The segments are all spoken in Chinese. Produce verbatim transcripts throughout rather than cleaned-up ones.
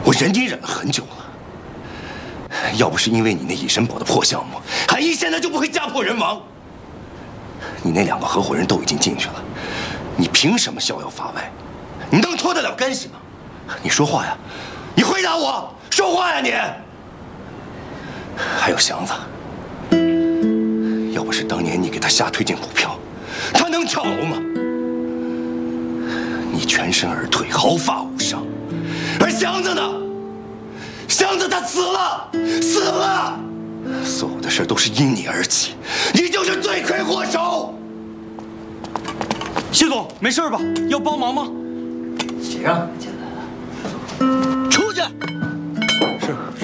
我忍你忍了很久了。要不是因为你那以身宝的破项目，韩一现在就不会家破人亡。你那两个合伙人都已经进去了，你凭什么逍遥法外？你能脱得了干系吗？你说话呀！你回答我，说话呀你！还有祥子，要不是当年你给他瞎推荐股票，他能跳楼吗？你全身而退，毫发无伤，而祥子呢？祥子他死了，死了！所有的事都是因你而起，你就是罪魁祸首。 谢总，没事吧？要帮忙吗？ 谁让你进来了？出去！ 是是。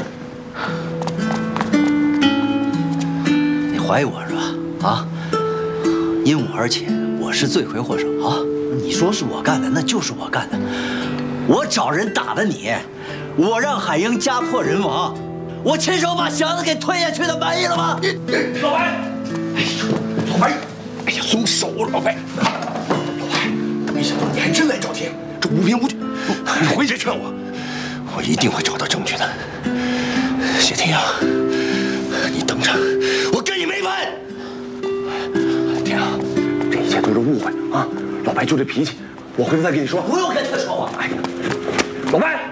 你怀疑我是吧？啊？因我而起，我是罪魁祸首啊！你说是我干的，那就是我干的。我找人打的你，我让海英家破人亡，我亲手把祥子给推下去的，满意了吗？ 你老白，哎呦，老白，哎呀，松手，老白，老白，没想到你还真来找天，这无凭无据，你回去劝我，我一定会找到证据的。谢天阳，你等着，我跟你没完！天阳，这一切都是误会啊！老白就这脾气，我回头再跟你说。 不用跟他说话。 哎呀，老白。